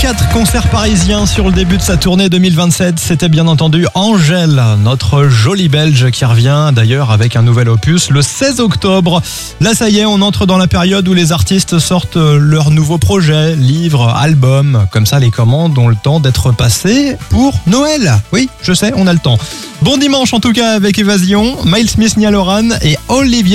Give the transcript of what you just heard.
4 concerts parisiens sur le début de sa tournée 2027. C'était bien entendu Angèle, notre jolie Belge qui revient d'ailleurs avec un nouvel opus le 16 octobre. Là, ça y est, on entre dans la période où les artistes sortent leurs nouveaux projets, livres, albums. Comme ça, les commandes ont le temps d'être passées pour Noël. Oui, je sais, on a le temps. Bon dimanche en tout cas avec Évasion, Miles Smith, Niall Horan et Olivia